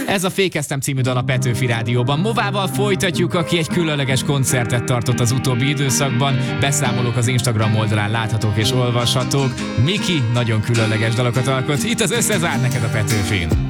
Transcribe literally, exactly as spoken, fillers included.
Ez a Fékeztem című dal a Petőfi Rádióban. Movával folytatjuk, aki egy különleges koncertet tartott az utóbbi időszakban. Beszámolók az Instagram oldalán láthatók és olvashatók. Miki nagyon különleges dalokat alkot. Itt az Összezár neked a Petőfin.